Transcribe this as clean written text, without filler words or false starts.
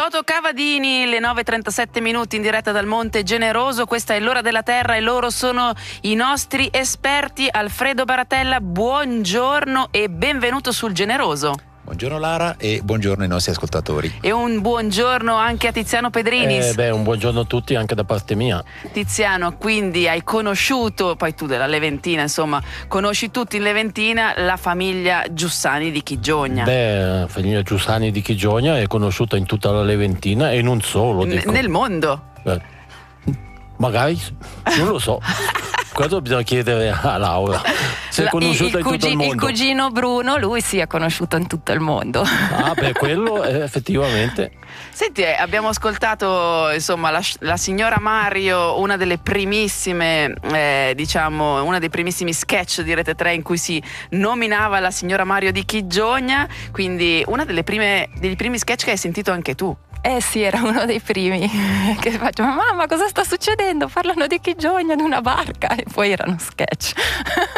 Toto Cavadini, le 9:37 minuti in diretta dal Monte Generoso. Questa è l'ora della terra e loro sono i nostri esperti. Alfredo Baratella, buongiorno e benvenuto sul Generoso. Buongiorno Lara e buongiorno ai nostri ascoltatori. E un buongiorno anche a Tiziano Pedrinis. Un buongiorno a tutti anche da parte mia. Tiziano, quindi hai conosciuto, poi tu della Leventina, insomma, conosci tutti in Leventina la famiglia Giussani di Chigiogna. La famiglia Giussani di Chigiogna è conosciuta in tutta la Leventina e non solo. Nel mondo? Magari, non lo so. Questo bisogna chiedere a Laura. Se è conosciuta in tutto il mondo. Il cugino Bruno, lui sì, è conosciuto in tutto il mondo. Quello effettivamente. Senti, abbiamo ascoltato insomma la signora Mario, una delle primissime, uno dei primissimi sketch di Rete 3 in cui si nominava la signora Mario di Chigiogna, quindi dei primi sketch che hai sentito anche tu. Sì, era uno dei primi che faccio, ma mamma cosa sta succedendo? Parlano di Chigiogna, di una barca, e poi erano sketch.